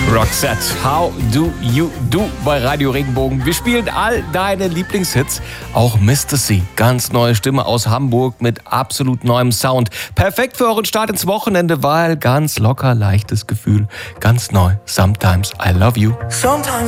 Roxette, How Do You Do bei Radio Regenbogen. Wir spielen all deine Lieblingshits, auch Mr. C. Ganz neue Stimme aus Hamburg mit absolut neuem Sound. Perfekt für euren Start ins Wochenende, weil ganz locker, leichtes Gefühl, ganz neu. Sometimes I Love You. Sometimes